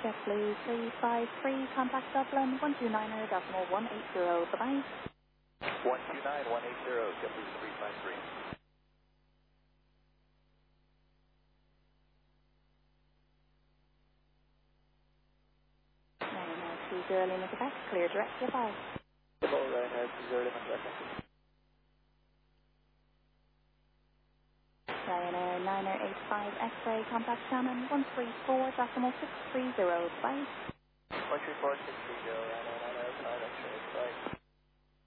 JetBlue 353, contact Dublin 129er.180, bye-bye. 129180, JetBlue 353. Ryanair 20 Lima Quebec, clear direct, goodbye. Hello, Ryanair 20 Lima Quebec. Ryanair 985 X-ray, contact Shannon 134.630, bye. 134.630, Ryanair 985 X-ray, bye.